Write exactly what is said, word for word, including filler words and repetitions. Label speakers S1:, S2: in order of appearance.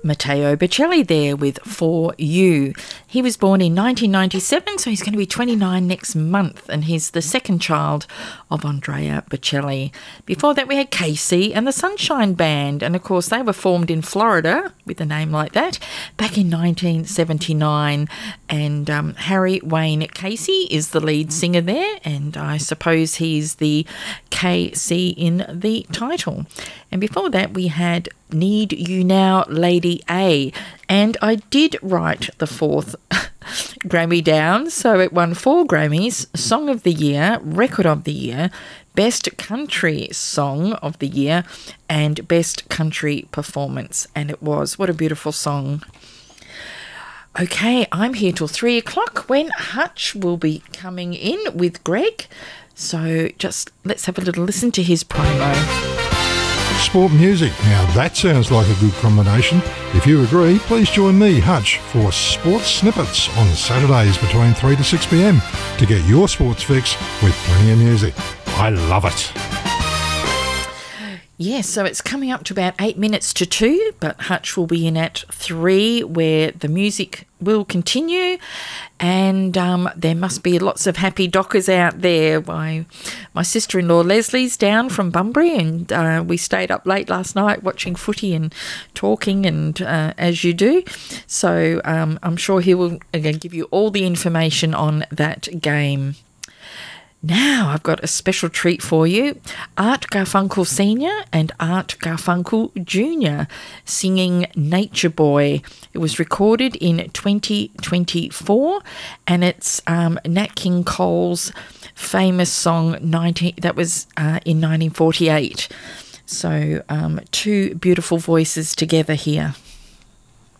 S1: Matteo Bocelli there with For You. He was born in nineteen ninety-seven, so he's going to be twenty-nine next month, and he's the second child of Andrea Bocelli. Before that, we had Casey and the Sunshine Band, and of course they were formed in Florida with a name like that back in nineteen seventy-nine, and um, Harry Wayne Casey is the lead singer there, and I suppose he's the K C in the title. And before that, we had Need You Now, Lady A. And I did write the fourth Grammy down, so it won four Grammys: Song of the Year, Record of the Year, Best Country Song of the Year, and Best Country Performance. And it was, what a beautiful song. Okay, I'm here till three o'clock when Hutch will be coming in with Greg. So just let's have a little listen to his promo.
S2: Sport music. Now that sounds like a good combination. If you agree, please join me, Hutch, for Sports Snippets on Saturdays between three to six p m to get your sports fix with plenty of music. I love it.
S1: Yes, so it's coming up to about eight minutes to two, but Hutch will be in at three, where the music will continue, and um, there must be lots of happy dockers out there. My, my sister-in-law Leslie's down from Bunbury, and uh, we stayed up late last night watching footy and talking, and uh, as you do. So um, I'm sure he will again give you all the information on that game. Now I've got a special treat for you. Art Garfunkel Senior and Art Garfunkel Junior singing Nature Boy. It was recorded in twenty twenty-four, and it's um, Nat King Cole's famous song nineteen that was uh, in nineteen forty-eight. So um, two beautiful voices together here.